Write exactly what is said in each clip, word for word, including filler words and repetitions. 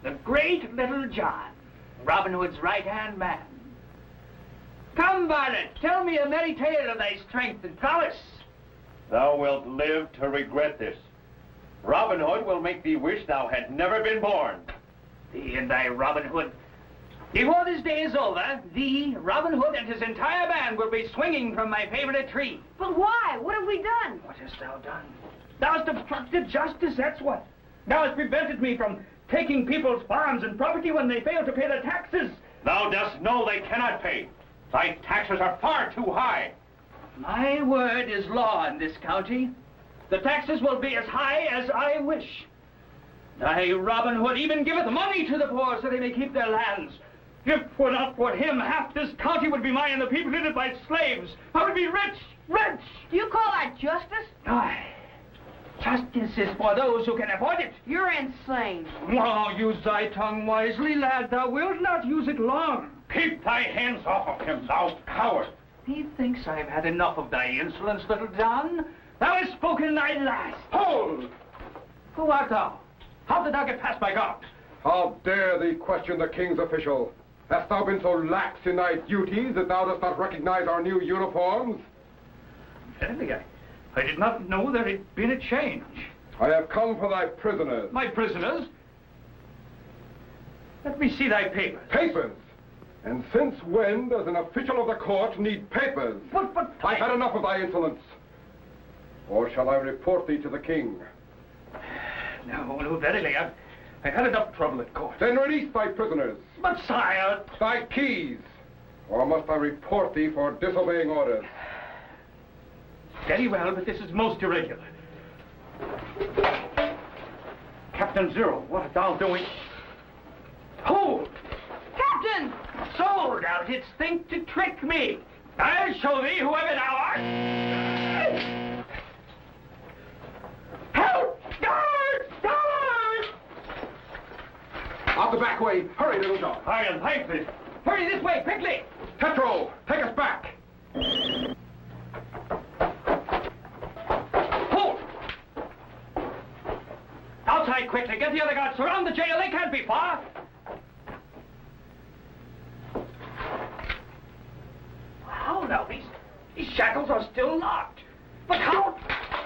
the great Little John, Robin Hood's right-hand man. Come, varlet, tell me a merry tale of thy strength and prowess. Thou wilt live to regret this. Robin Hood will make thee wish thou had never been born. Thee and thy Robin Hood. Before this day is over, thee, Robin Hood, and his entire band will be swinging from my favorite tree. But why? What have we done? What hast thou done? Thou hast obstructed justice, that's what. Thou hast prevented me from taking people's farms and property when they fail to pay their taxes. Thou dost know they cannot pay. Thy taxes are far too high. My word is law in this county. The taxes will be as high as I wish. Thy Robin Hood even giveth money to the poor so they may keep their lands. If it were not for him, half this county would be mine and the people in it by slaves. I would be rich, rich. Do you call that justice? Aye. Justice is for those who can afford it. You're insane. Now use thy tongue wisely, lad. Thou wilt not use it long. Keep thy hands off of him, thou coward. Methinks I've had enough of thy insolence, Little John. Thou hast spoken thy last. Hold! Who art thou? How did thou get past my guard? How dare thee question the king's official? Hast thou been so lax in thy duties that thou dost not recognize our new uniforms? Verily, I, I did not know there had been a change. I have come for thy prisoners. My prisoners? Let me see thy papers. Papers? And since when does an official of the court need papers? But, but... I've had enough of thy insolence. Or shall I report thee to the king? No, no, verily, I've, I've had enough trouble at court. Then release thy prisoners. But, sire... Thy keys. Or must I report thee for disobeying orders? Very well, but this is most irregular. Captain Zero, what art thou doing? Hold! Captain! Sold out its think to trick me. I'll show thee whoever thou art. Help! Guard! Guard! Out the back way. Hurry, Little John. I am thankful. Hurry this way, quickly! Tetro, take us back. Hold! Outside quickly. Get the other guards. Surround the jail. They can't be far. How now? These, these shackles are still locked. But how?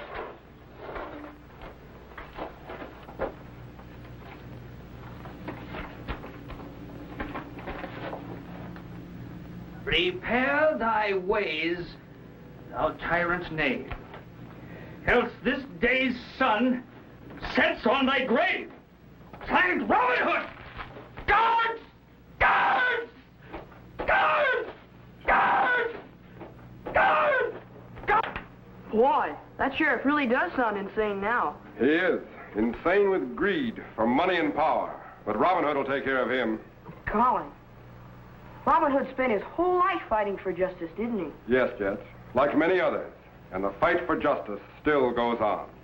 Prepare thy ways, thou tyrant knave, else this day's sun sets on thy grave. Signed, Robin Hood! Guards! Guards! Guards! Guards! Guards! Guards! Why? That sheriff really does sound insane now. He is. Insane with greed for money and power. But Robin Hood will take care of him. Golly. Robin Hood spent his whole life fighting for justice, didn't he? Yes, Jet. Like many others. And the fight for justice still goes on.